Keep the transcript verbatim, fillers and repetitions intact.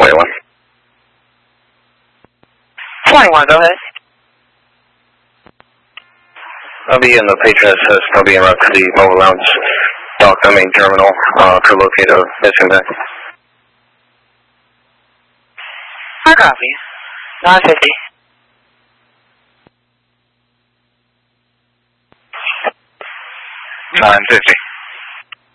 twenty-one. twenty-one, go ahead. I'll be in the patron assist. I'll be en route to the mobile lounge dock, the main terminal, uh, to locate a missing bag. I copy. nine fifty. nine fifty.